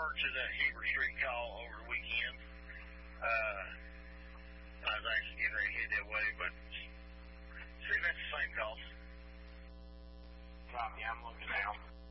referring to that Heber Street call over the weekend. I was actually getting ready to head that way, but see, that's the same call. Copy, I'm looking now.